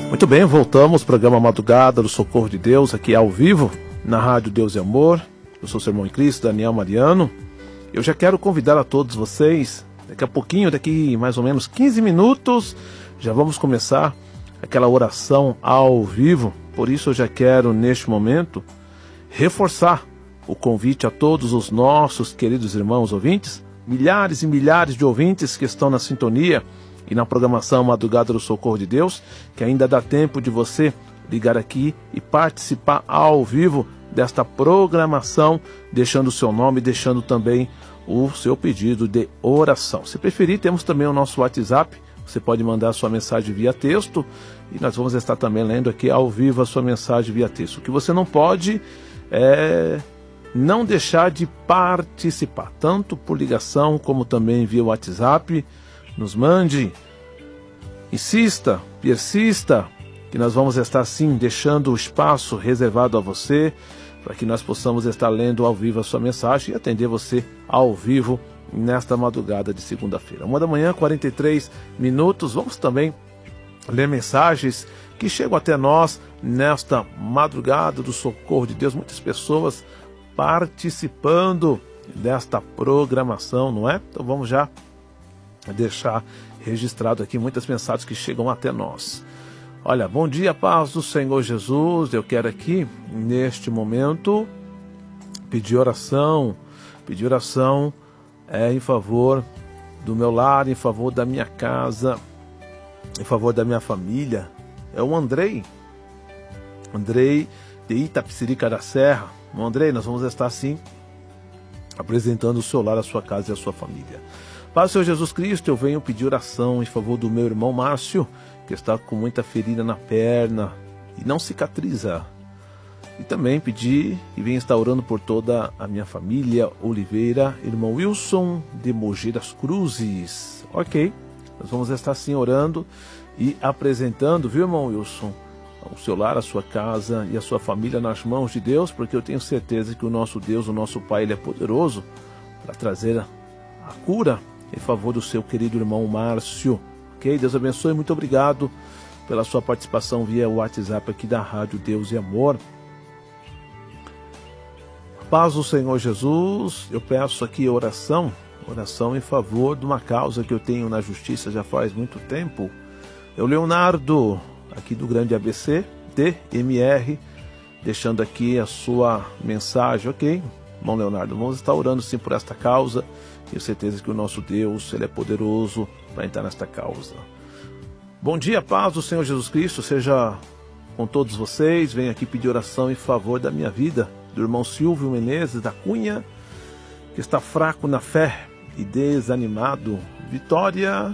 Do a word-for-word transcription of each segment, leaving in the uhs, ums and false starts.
Muito bem, voltamos, programa Madrugada do Socorro de Deus, aqui ao vivo, na Rádio Deus e Amor. Eu sou o seu irmão em Cristo, Daniel Mariano. Eu já quero convidar a todos vocês, daqui a pouquinho, daqui mais ou menos quinze minutos, já vamos começar aquela oração ao vivo. Por isso eu já quero, neste momento, reforçar o convite a todos os nossos queridos irmãos ouvintes, milhares e milhares de ouvintes que estão na sintonia e na programação Madrugada do Socorro de Deus, que ainda dá tempo de você ligar aqui e participar ao vivo desta programação, deixando o seu nome, deixando também o seu pedido de oração. Se preferir, temos também o nosso WhatsApp, você pode mandar sua mensagem via texto e nós vamos estar também lendo aqui ao vivo a sua mensagem via texto. O que você não pode é não deixar de participar, tanto por ligação como também via WhatsApp. Nos mande, insista, persista, que nós vamos estar sim deixando o espaço reservado a você, para que nós possamos estar lendo ao vivo a sua mensagem e atender você ao vivo nesta madrugada de segunda-feira. Uma da manhã, quarenta e três minutos, vamos também ler mensagens que chegam até nós nesta madrugada do Socorro de Deus. Muitas pessoas participando desta programação, não é? Então vamos já deixar registrado aqui muitas mensagens que chegam até nós. Olha, bom dia, paz do Senhor Jesus. Eu quero aqui, neste momento, pedir oração, pedir oração é, em favor do meu lar, em favor da minha casa, em favor da minha família. É o Andrei, Andrei de Itapecerica da Serra. O Andrei, nós vamos estar assim, apresentando o seu lar, a sua casa e a sua família. Paz do Senhor Jesus Cristo, eu venho pedir oração em favor do meu irmão Márcio, que está com muita ferida na perna e não cicatriza. E também pedir e venho estar orando por toda a minha família Oliveira, irmão Wilson de Mogi das Cruzes. Ok, nós vamos estar assim orando e apresentando, viu, irmão Wilson, o seu lar, a sua casa e a sua família nas mãos de Deus, porque eu tenho certeza que o nosso Deus, o nosso Pai, Ele é poderoso para trazer a cura em favor do seu querido irmão Márcio. Ok? Deus abençoe, muito obrigado pela sua participação via WhatsApp aqui da Rádio Deus e Amor. Paz do Senhor Jesus, eu peço aqui oração, oração em favor de uma causa que eu tenho na justiça já faz muito tempo. É o Leonardo, aqui do Grande A B C, D M R, deixando aqui a sua mensagem, ok? Bom, Leonardo, vamos estar orando sim por esta causa. Tenho certeza que o nosso Deus, Ele é poderoso para entrar nesta causa. Bom dia, paz do Senhor Jesus Cristo, seja com todos vocês. Venho aqui pedir oração em favor da minha vida, do irmão Silvio Menezes da Cunha, que está fraco na fé e desanimado. Vitória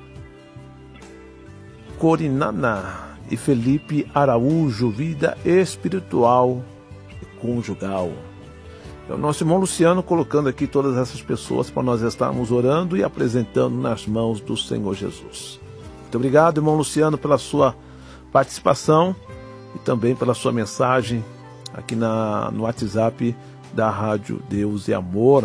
Corinana e Felipe Araújo, vida espiritual e conjugal. É o nosso irmão Luciano colocando aqui todas essas pessoas para nós estarmos orando e apresentando nas mãos do Senhor Jesus. Muito obrigado, irmão Luciano, pela sua participação e também pela sua mensagem aqui na, no WhatsApp da Rádio Deus e Amor.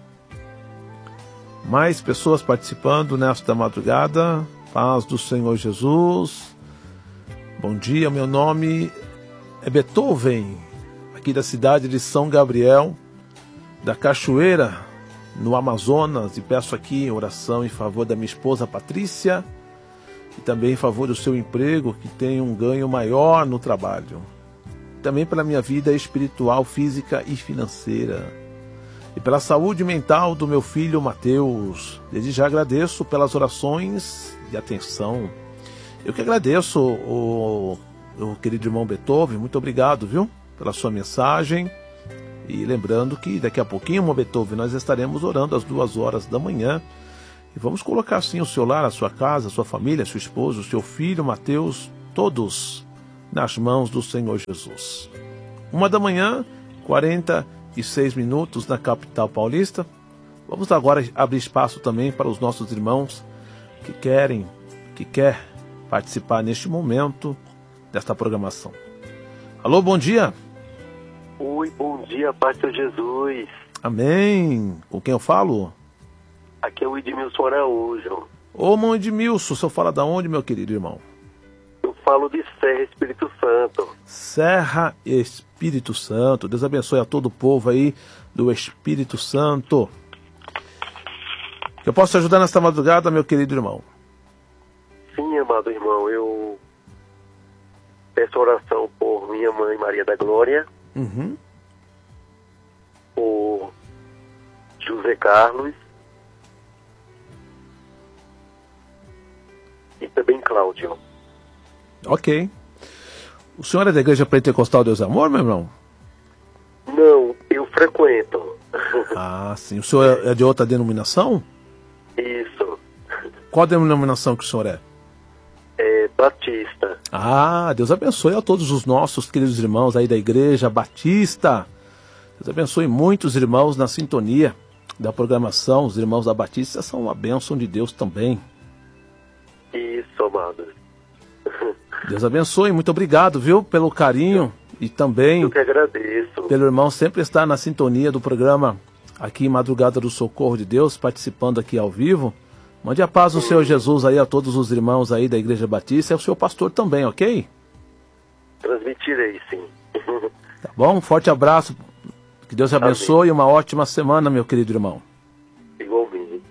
Mais pessoas participando nesta madrugada. Paz do Senhor Jesus. Bom dia, meu nome é Beethoven, aqui da cidade de São Gabriel, da Cachoeira, no Amazonas, e peço aqui oração em favor da minha esposa Patrícia e também em favor do seu emprego, que tenha um ganho maior no trabalho. Também pela minha vida espiritual, física e financeira. E pela saúde mental do meu filho Mateus. Desde já agradeço pelas orações e atenção. Eu que agradeço, o, o querido irmão Beethoven, muito obrigado, viu, pela sua mensagem. E lembrando que daqui a pouquinho, irmão Beethoven, nós estaremos orando às duas horas da manhã. E vamos colocar assim o seu lar, a sua casa, a sua família, a sua esposa, o seu filho Mateus, todos nas mãos do Senhor Jesus. Uma da manhã, quarenta e seis minutos na capital paulista. Vamos agora abrir espaço também para os nossos irmãos que querem, que quer participar neste momento desta programação. Alô, bom dia. Oi, bom dia, Pastor Jesus. Amém. Com quem eu falo? Aqui é o Edmilson Araújo. Ô, irmão Edmilson, o senhor fala da onde, meu querido irmão? Eu falo de Serra, Espírito Santo. Serra, Espírito Santo. Deus abençoe a todo o povo aí do Espírito Santo. Eu posso te ajudar nesta madrugada, meu querido irmão? Sim, amado irmão, eu peço oração por minha mãe Maria da Glória, Uhum. por José Carlos e também Cláudio. Ok. O senhor é da Igreja Pentecostal Deus e Amor, meu irmão? Não, eu frequento. Ah, sim. O senhor é de outra denominação? Isso, Qual denominação que o senhor é? é Batista. Ah, Deus abençoe a todos os nossos queridos irmãos aí da Igreja Batista. Deus abençoe muitos irmãos na sintonia da programação. Os irmãos da Batista são uma bênção de Deus também. Isso, amado. Deus abençoe, muito obrigado, viu, pelo carinho e também Eu que agradeço. pelo irmão sempre estar na sintonia do programa aqui em Madrugada do Socorro de Deus, participando aqui ao vivo. Mande a paz do Senhor Jesus aí a todos os irmãos aí da Igreja Batista e ao seu pastor também, ok? Transmitirei, sim. Tá bom? Um forte abraço, que Deus abençoe e uma ótima semana, meu querido irmão. Igualmente.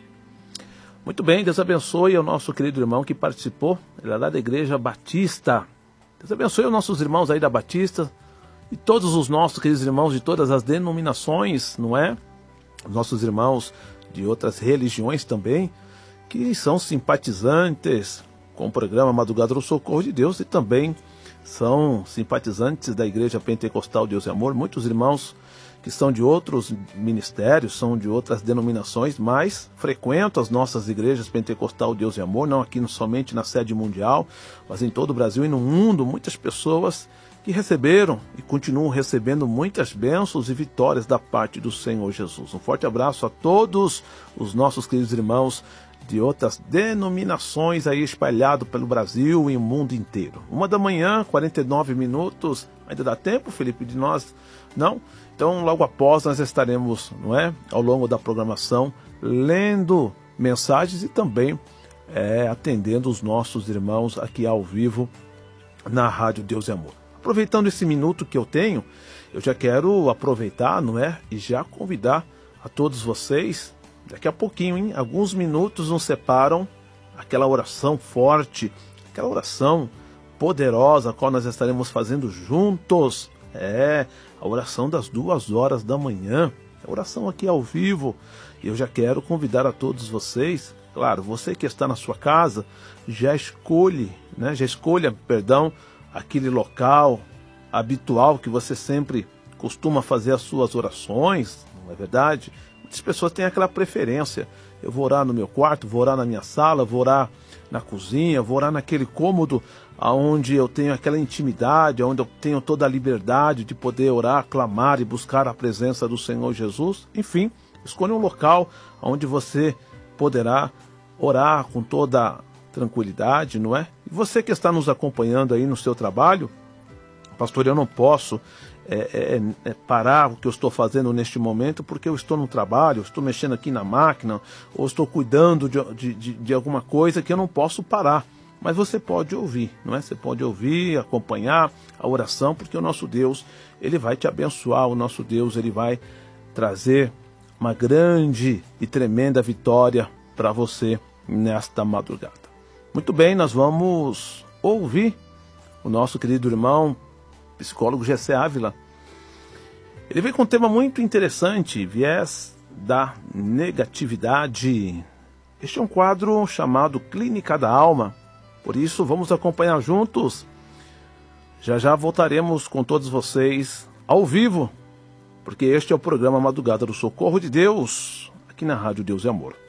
Muito bem, Deus abençoe ao nosso querido irmão que participou, ele é lá da Igreja Batista. Deus abençoe os nossos irmãos aí da Batista e todos os nossos queridos irmãos de todas as denominações, não é? Os nossos irmãos de outras religiões também, que são simpatizantes com o programa Madrugada do Socorro de Deus e também são simpatizantes da Igreja Pentecostal Deus e Amor. Muitos irmãos que são de outros ministérios, são de outras denominações, mas frequentam as nossas igrejas Pentecostal Deus e Amor, não aqui somente na sede mundial, mas em todo o Brasil e no mundo. Muitas pessoas que receberam e continuam recebendo muitas bênçãos e vitórias da parte do Senhor Jesus. Um forte abraço a todos os nossos queridos irmãos de outras denominações aí espalhado pelo Brasil e o mundo inteiro. Uma da manhã, quarenta e nove minutos. Ainda dá tempo, Felipe, de nós? Não? Então, logo após, nós estaremos, não é, ao longo da programação, lendo mensagens e também é, atendendo os nossos irmãos aqui ao vivo na Rádio Deus e Amor. Aproveitando esse minuto que eu tenho, eu já quero aproveitar, não é, e já convidar a todos vocês, daqui a pouquinho, em alguns minutos nos separam aquela oração forte, aquela oração poderosa, a qual nós estaremos fazendo juntos. É, a oração das duas horas da manhã, a oração aqui ao vivo. E eu já quero convidar a todos vocês, claro, você que está na sua casa, já escolhe, né, já escolha, perdão, aquele local habitual que você sempre costuma fazer as suas orações, não é verdade? Muitas pessoas têm aquela preferência. Eu vou orar no meu quarto, vou orar na minha sala, vou orar na cozinha, vou orar naquele cômodo onde eu tenho aquela intimidade, onde eu tenho toda a liberdade de poder orar, clamar e buscar a presença do Senhor Jesus. Enfim, escolha um local onde você poderá orar com toda tranquilidade, não é? E você que está nos acompanhando aí no seu trabalho, pastor, eu não posso é, é, é parar o que eu estou fazendo neste momento porque eu estou no trabalho, eu estou mexendo aqui na máquina, ou estou cuidando de, de, de alguma coisa que eu não posso parar. Mas você pode ouvir, não é? Você pode ouvir, acompanhar a oração, porque o nosso Deus, ele vai te abençoar, o nosso Deus, ele vai trazer uma grande e tremenda vitória para você nesta madrugada. Muito bem, nós vamos ouvir o nosso querido irmão, psicólogo Gessé Ávila. Ele vem com um tema muito interessante, viés da negatividade. Este é um quadro chamado Clínica da Alma. Por isso, vamos acompanhar juntos. Já já voltaremos com todos vocês ao vivo, porque este é o programa Madrugada do Socorro de Deus, aqui na Rádio Deus e Amor.